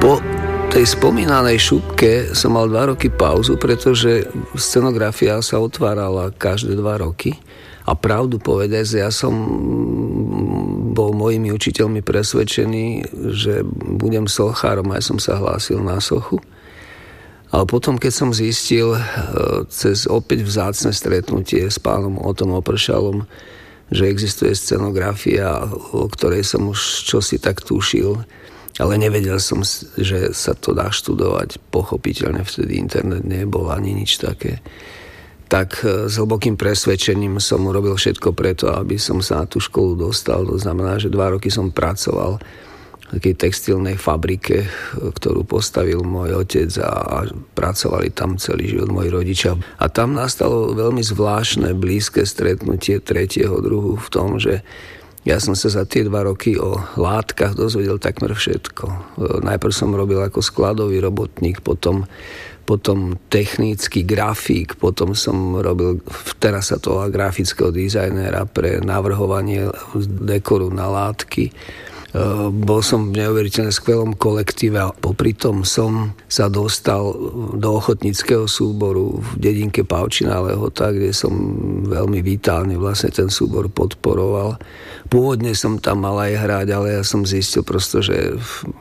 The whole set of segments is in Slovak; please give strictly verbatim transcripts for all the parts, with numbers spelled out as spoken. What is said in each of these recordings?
Po tej spomínanej šupke som mal dva roky pauzu, pretože scenografia sa otvárala každé dva roky. A pravdu povedať, ja som bol mojimi učiteľmi presvedčený, že budem sochárom, aj som sa hlásil na sochu. Ale potom, keď som zistil cez opäť vzácne stretnutie s pánom Otom Opršalom, že existuje scenografia, o ktorej som už čosi tak tušil, ale nevedel som, že sa to dá študovať. Pochopiteľne vtedy internet nebol ani nič také. Tak s hlbokým presvedčením som urobil všetko preto, aby som sa na tú školu dostal. To znamená, že dva roky som pracoval v takej textilnej fabrike, ktorú postavil môj otec a pracovali tam celý život moji rodičia. A tam nastalo veľmi zvláštne, blízke stretnutie tretieho druhu v tom, že ja som sa za tie dva roky o látkach dozvedel takmer všetko. Najprv som robil ako skladový robotník, potom potom technický grafík, potom som robil, teraz sa to volá grafického dizajnera pre navrhovanie dekoru na látky. Bol som v neuveriteľne skvelom kolektíve a popri tom som sa dostal do ochotníckeho súboru v dedinke Pavčina Lehota, kde som veľmi vitálne vlastne ten súbor podporoval. Pôvodne som tam mal aj hrať, ale ja som zistil prosto, že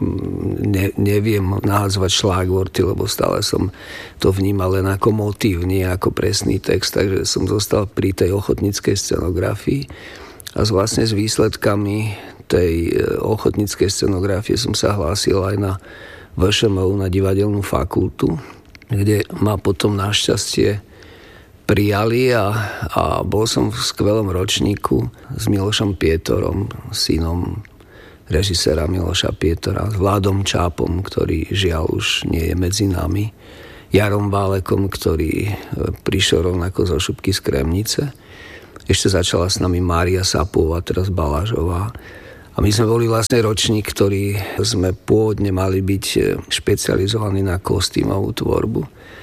ne, neviem nahádzovať šlágvorty, lebo stále som to vnímal len ako motív, nie ako presný text, takže som zostal pri tej ochotníckej scenografii a vlastne s výsledkami tej ochotníckej scenografie som sa hlásil aj na vé š em u, na divadelnú fakultu, kde ma potom našťastie prijali a, a bol som v skvelom ročníku s Milošom Pietorom, synom režiséra Miloša Pietora, s Vladom Čápom, ktorý žiaľ už nie je medzi nami, Jarom Válekom, ktorý prišiel rovnako zo Šupky z Kremnice. Ešte začala s nami Mária Sapová, teraz Balážová. A my sme boli vlastne ročník, ktorý sme pôvodne mali byť špecializovaní na kostýmovú tvorbu.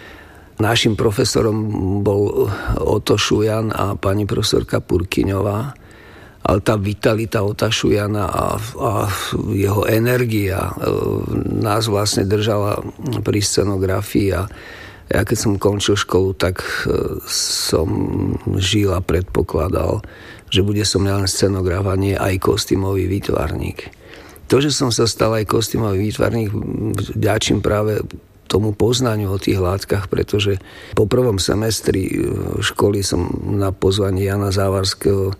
Naším profesorom bol Oto Šujan a pani profesorka Purkyňová, ale tá vitalita Ota Šujana a, a jeho energia nás vlastne držala pri scenografii a ja keď som končil školu, tak som žil a predpokladal, že bude som nielen scenograf a nie aj kostýmový výtvarník. To, že som sa stal aj kostýmový výtvarník, vďačím práve tomu poznaniu o tých látkach, pretože po prvom semestri školy som na pozvanie Jana Závarského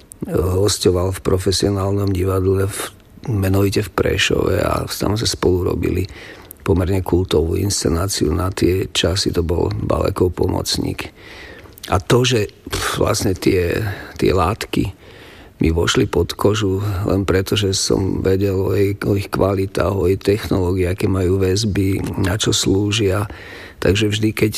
hosťoval v profesionálnom divadle, v, menovite v Prešove a tam sme spolu robili pomerne kultovú inscenáciu. Na tie časy to bol Balekov pomocník. A to, že vlastne tie, tie látky mi vošli pod kožu len preto, že som vedel o, jej, o ich kvalitách, o jej technológii, aké majú väzby, na čo slúžia. Takže vždy, keď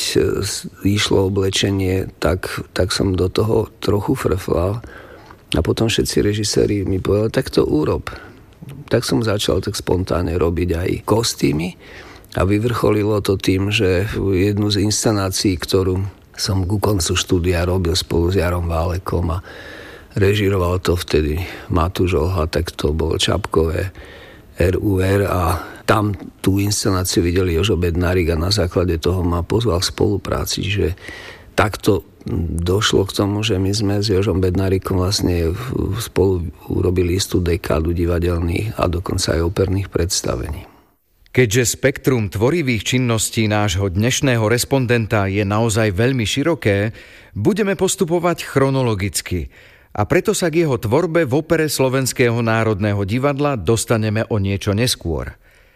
išlo oblečenie, tak, tak som do toho trochu frflal. A potom všetci režiséri mi povedali, tak to urob. Tak som začal tak spontánne robiť aj kostýmy a vyvrcholilo to tým, že jednu z inscenácií, ktorú som ku koncu štúdia robil spolu s Jarom Válekom a režiroval to vtedy Matúš Olha, tak to bolo Čapkové er ú er a tam tú inscenáciu videli Jožo Bednárik a na základe toho ma pozval k spolupráci, že takto došlo k tomu, že my sme s Jožom Bednárikom vlastne spolu urobili istú dekádu divadelných a dokonca aj operných predstavení. Keďže spektrum tvorivých činností nášho dnešného respondenta je naozaj veľmi široké, budeme postupovať chronologicky a preto sa k jeho tvorbe v opere Slovenského národného divadla dostaneme o niečo neskôr.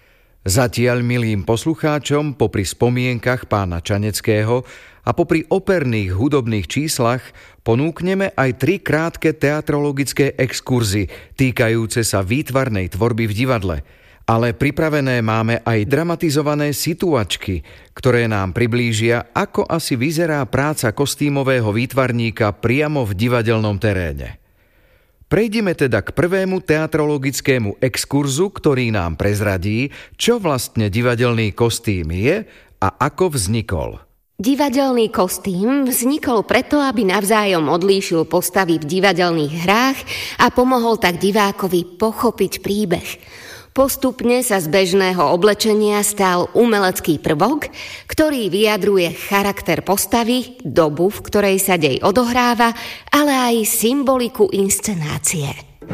Zatiaľ, milým poslucháčom, popri spomienkach pána Čaneckého a popri operných hudobných číslach ponúkneme aj tri krátke teatrologické exkurzy týkajúce sa výtvarnej tvorby v divadle. Ale pripravené máme aj dramatizované situačky, ktoré nám priblížia, ako asi vyzerá práca kostýmového výtvarníka priamo v divadelnom teréne. Prejdime teda k prvému teatrologickému exkurzu, ktorý nám prezradí, čo vlastne divadelný kostým je a ako vznikol. Divadelný kostým vznikol preto, aby navzájom odlíšil postavy v divadelných hrách a pomohol tak divákovi pochopiť príbeh. Postupne sa z bežného oblečenia stal umelecký prvok, ktorý vyjadruje charakter postavy, dobu, v ktorej sa dej odohráva, ale aj symboliku inscenácie.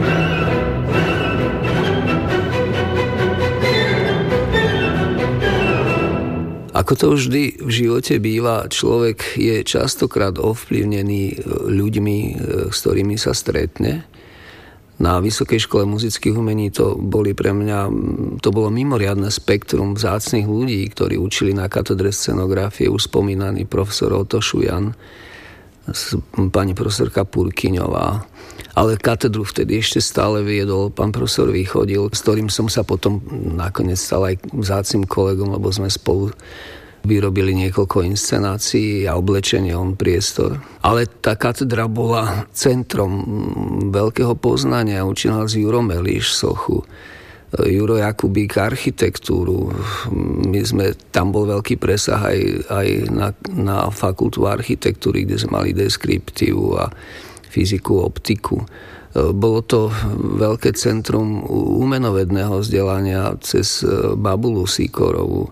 Ako to vždy v živote býva, človek je častokrát ovplyvnený ľuďmi, s ktorými sa stretne. Na Vysokej škole muzických umení to boli pre mňa, to bolo mimoriadne spektrum vzácnych ľudí, ktorí učili na katedre scenografie, už spomínaný profesor Otto Šujan, pani profesorka Purkyňová. Ale katedru vtedy ešte stále viedol pán profesor Východil, s ktorým som sa potom nakoniec stal aj vzácnym kolegom, lebo sme spolu vyrobili niekoľko inscenácií a oblečenie on priestor. Ale tá katedra bola centrom veľkého poznania. Učil nás Juro Melíš sochu, Juro Jakubík architektúru. My sme, tam bol veľký presah aj, aj na, na fakultu architektúry, kde sme mali deskriptívu a fyziku, optiku. Bolo to veľké centrum umenovedného vzdelania cez Babulu Sikorovú.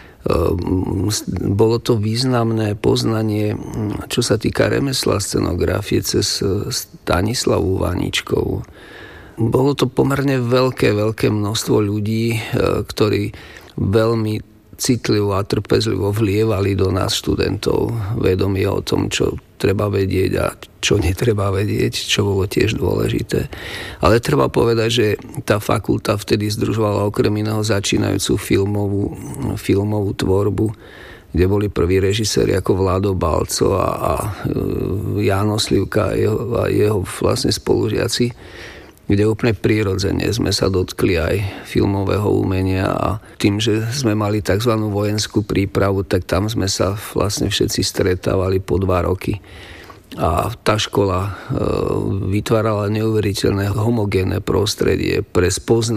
Bolo to významné poznanie, čo sa týka remesla scenografie, cez Stanislavu Vaničkovú. Bolo to pomerne veľké, veľké množstvo ľudí, ktorí veľmi citlivo a trpezlivo vlievali do nás študentov vedomie o tom, čo treba vedieť a čo netreba vedieť, čo bolo tiež dôležité. Ale treba povedať, že tá fakulta vtedy združovala okrem iného začínajúcu filmovú, filmovú tvorbu, kde boli prví režiséri ako Vlado Balco a, a Jáno Slivka a jeho, a jeho vlastne spolužiaci, kde úplne prirodzene sme sa dotkli aj filmového umenia a tým, že sme mali tzv. Vojenskú prípravu, tak tam sme sa vlastne všetci stretávali po dva roky. A tá škola vytvárala neuveriteľné homogénne prostredie pre spoznanie